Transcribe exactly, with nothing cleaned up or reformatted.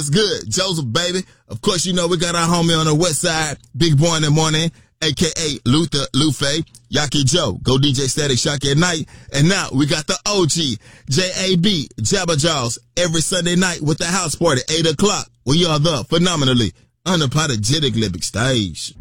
It's good. Joseph, baby. Of course, you know we got our homie on the west side, Big Boy in the morning, a k a. Luther Lufe, Yaki Joe, Go D J Static Shock at night. And now we got the O G, J A B, Jabba Jaws, every Sunday night with the house party, eight o'clock. We are the phenomenally unapologetic living stage.